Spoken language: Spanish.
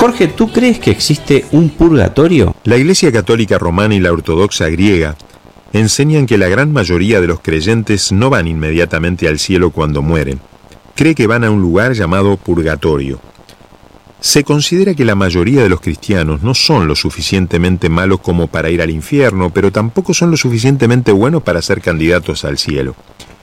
Jorge, ¿tú crees que existe un purgatorio? La Iglesia Católica Romana y la Ortodoxa griega enseñan que la gran mayoría de los creyentes no van inmediatamente al cielo cuando mueren. Cree que van a un lugar llamado purgatorio. Se considera que la mayoría de los cristianos no son lo suficientemente malos como para ir al infierno, pero tampoco son lo suficientemente buenos para ser candidatos al cielo.